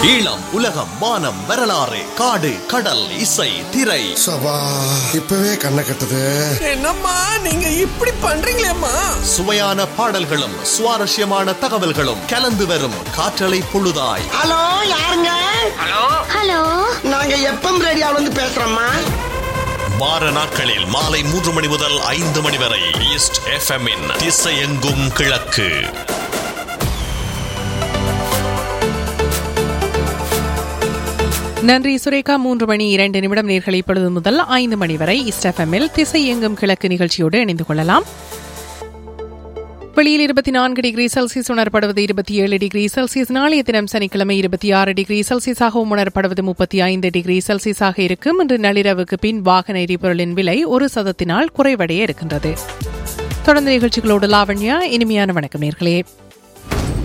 ஈழம், உலகம், வானம், வரலாறு, காடு, கடல், இசை, திரை. சபா இப்பவே கண்ணை கட்டுது. என்னம்மா நீங்க இப்படி பண்றீங்களேம்மா? சுவையான பாடல்களும் சுவாரஸ்யமான தகவல்களும் கலந்து வரும் காற்றலை பொழுதாய். ஹலோ, யாருங்க? ஹலோ, நாங்க எப்பம் ரேடியோல இருந்து பேசுறோம்மா. வார நாட்களில் மாலை 3 மணி முதல் 5 மணி வரை ஈஸ்ட் FM இன் திசையெங்கும் கிழக்கு. நன்றி சுரேகா. 3 மணி 2 நிமிடம் நேர்களை இப்பொழுது முதல் 5 மணி வரை ஈஸ்ட் எஃப்எம்மில் திசை எங்கும் கிழக்கு நிகழ்ச்சியோடு இணைந்து கொள்ளலாம். வெளியில் 24 டிகிரி செல்சியஸ் உணரப்படுவது, 27 டிகிரி செல்சியஸ். நாளைய தினம் சனிக்கிழமை 26 டிகிரி செல்சியஸாகவும் உணரப்படுவது, 35 டிகிரி செல்சியஸாக இருக்கும். இன்று நள்ளிரவுக்கு பின் வாகன எரிபொருளின் விலை 1% குறைவடைய இருக்கின்றது. தொடர்ந்து நிகழ்ச்சிகளோடு லாவண்யா. இனிமையான வணக்கம் நேர்களே.